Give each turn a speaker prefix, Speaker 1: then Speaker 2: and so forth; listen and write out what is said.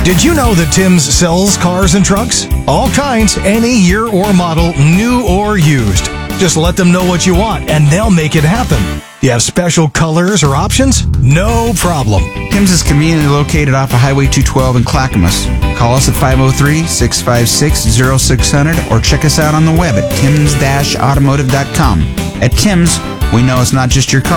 Speaker 1: Did you know that Tim's sells cars and trucks? All kinds, any year or model, new or used. Just let them know what you want, and they'll make it happen. You have special colors or options? No problem.
Speaker 2: Tim's is conveniently located off of Highway 212 in Clackamas. Call us at 503-656-0600 or check us out on the web at tims-automotive.com. At Tim's, we know it's not just your car.